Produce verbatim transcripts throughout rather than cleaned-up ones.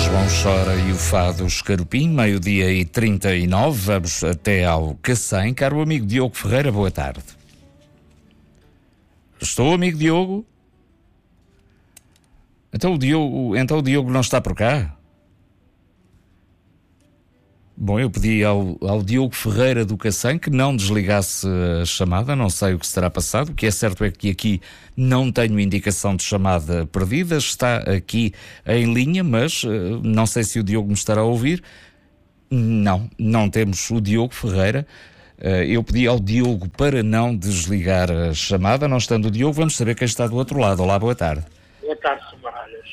João Chora e o Fado Escarupim, meio-dia e trinta e nove, vamos até ao Cacém. Caro amigo Diogo Ferreira, boa tarde. Estou, amigo Diogo? Então o Diogo, então o Diogo não está por cá? Bom, eu pedi ao, ao Diogo Ferreira do Cacém que não desligasse a chamada, não sei o que será passado. O que é certo é que aqui não tenho indicação de chamada perdida, está aqui em linha, mas uh, não sei se o Diogo me estará a ouvir. Não, não temos o Diogo Ferreira. Uh, eu pedi ao Diogo para não desligar a chamada, não estando o Diogo, vamos saber quem está do outro lado. Olá, boa tarde. Boa tarde, Somaralhas.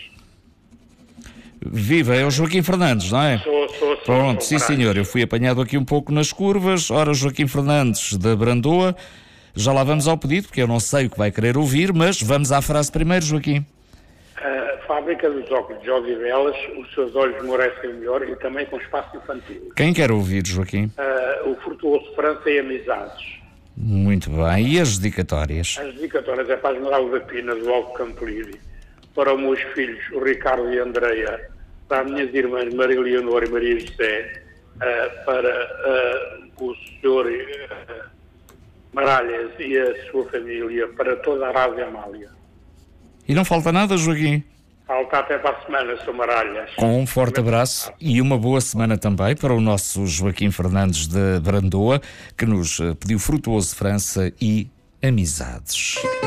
Viva, é o Joaquim Fernandes, não é? Sou, sou, sou. Pronto, sou sim senhor, eu fui apanhado aqui um pouco nas curvas. Ora, Joaquim Fernandes da Brandoa, já lá vamos ao pedido, porque eu não sei o que vai querer ouvir, mas vamos à frase primeiro, Joaquim. A fábrica dos óculos de Odivelas, os seus olhos merecem melhor e também com espaço infantil. Quem quer ouvir, Joaquim? Uh, o Frutuoso França e Amizades. Muito bem, e as dedicatórias? As dedicatórias é para a General da Pina, do Alto Campolide, para os meus filhos, o Ricardo e a Andreia, para as minhas irmãs Maria Leonor e Maria José, uh, para uh, o senhor uh, Maralhas e a sua família, para toda a Arábia Amália. E não falta nada, Joaquim? Falta até para a semana, Sr. Maralhas. Com um forte abraço e uma boa semana também para o nosso Joaquim Fernandes de Brandoa, que nos pediu Frutuoso França e Amizades.